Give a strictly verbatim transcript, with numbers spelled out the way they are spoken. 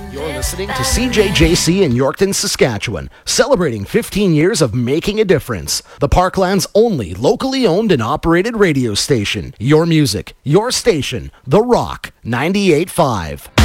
You're listening to C J J C in Yorkton, Saskatchewan, celebrating fifteen years of making a difference. The Parkland's only locally owned and operated radio station. Your music, your station, The Rock ninety-eight point five.